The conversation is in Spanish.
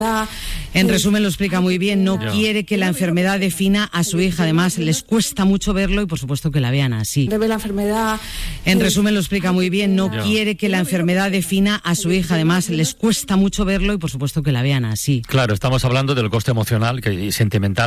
En resumen, lo explica muy bien, no quiere que la enfermedad defina a su hija, además les cuesta mucho verlo y por supuesto que la vean así. En resumen, lo explica muy bien, no quiere que la enfermedad defina a su hija, además les cuesta mucho verlo y por supuesto que la vean así. Claro, estamos hablando del coste emocional y sentimental